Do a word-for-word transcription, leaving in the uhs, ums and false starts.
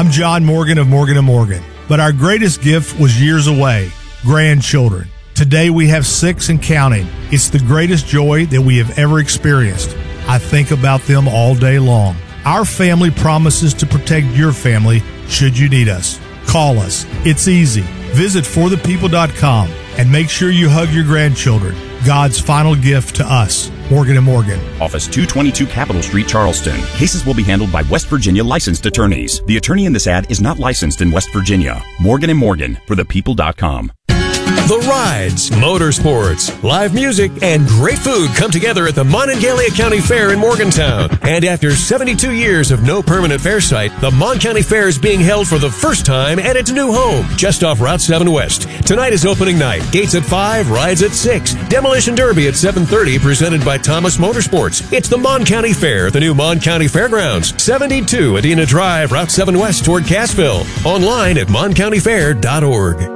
I'm John Morgan of Morgan and Morgan, but our greatest gift was years away, grandchildren. Today we have six and counting. It's the greatest joy that we have ever experienced. I think about them all day long. Our family promises to protect your family should you need us. Call us. It's easy. Visit for the people dot com and make sure you hug your grandchildren. God's final gift to us. Morgan and Morgan. Office two twenty-two Capitol Street, Charleston. Cases will be handled by West Virginia licensed attorneys. The attorney in this ad is not licensed in West Virginia. Morgan and Morgan for the people dot com. The rides, motorsports, live music, and great food come together at the Monongalia County Fair in Morgantown. And after seventy-two years of no permanent fair site, the Mon County Fair is being held for the first time at its new home, just off Route seven West. Tonight is opening night. Gates at five, rides at six. Demolition Derby at seven thirty, presented by Thomas Motorsports. It's the Mon County Fair, the new Mon County Fairgrounds. seventy-two Adena Drive, Route seven West toward Cassville. Online at mon county fair dot org.